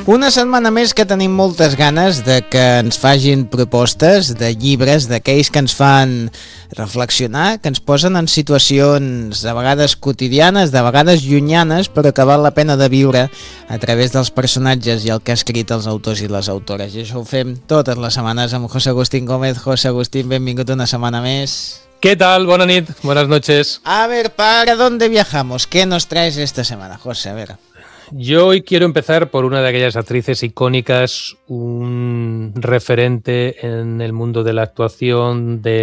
Una setmana més que tenim moltes ganes de que ens facin propostes de llibres, d'aquells que ens fan reflexionar, que ens posen en situacions de vegades quotidianes, de vegades llunyanes, però que val la pena de viure a través dels personatges i el que ha escrit els autors i les autores. I això ho fem totes les setmanes amb José Agustín Gómez. José Agustín, benvingut una setmana més. ¿Qué tal? Buenas noches. Buenas noches. A ver, ¿para dónde viajamos? ¿Qué nos traes esta semana, José? A ver. Yo hoy quiero empezar por una de aquellas actrices icónicas, un referente en el mundo de la actuación, de